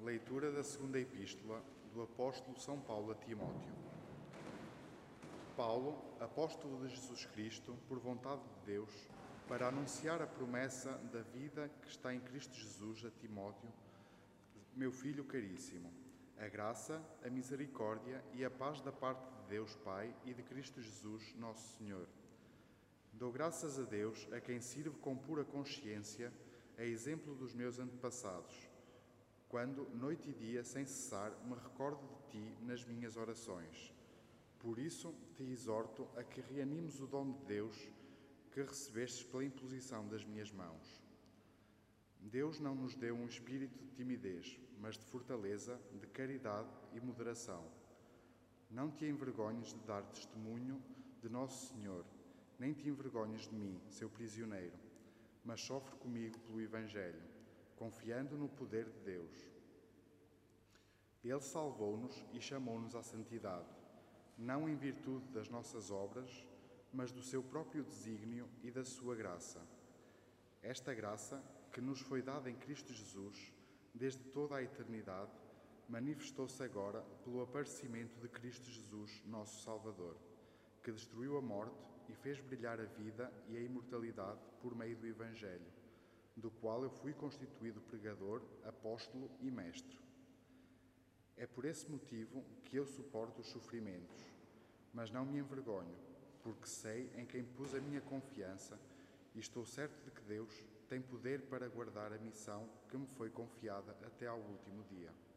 Leitura da segunda epístola do apóstolo São Paulo a Timóteo. Paulo, apóstolo de Jesus Cristo, por vontade de Deus, para anunciar a promessa da vida que está em Cristo Jesus a Timóteo, meu filho caríssimo. A graça, a misericórdia e a paz da parte de Deus Pai e de Cristo Jesus, nosso Senhor. Dou graças a Deus, a quem sirvo com pura consciência, a exemplo dos meus antepassados, quando, noite e dia, sem cessar, me recordo de ti nas minhas orações. Por isso, te exorto a que reanimes o dom de Deus que recebestes pela imposição das minhas mãos. Deus não nos deu um espírito de timidez, mas de fortaleza, de caridade e moderação. Não te envergonhes de dar testemunho de Nosso Senhor, nem te envergonhes de mim, seu prisioneiro, mas sofre comigo pelo Evangelho, confiando no poder de Deus. Ele salvou-nos e chamou-nos à santidade, não em virtude das nossas obras, mas do seu próprio desígnio e da sua graça. Esta graça, que nos foi dada em Cristo Jesus, desde toda a eternidade, manifestou-se agora pelo aparecimento de Cristo Jesus, nosso Salvador, que destruiu a morte e fez brilhar a vida e a imortalidade por meio do Evangelho, do qual eu fui constituído pregador, apóstolo e mestre. É por esse motivo que eu suporto os sofrimentos, mas não me envergonho, porque sei em quem pus a minha confiança e estou certo de que Deus tem poder para guardar a missão que me foi confiada até ao último dia.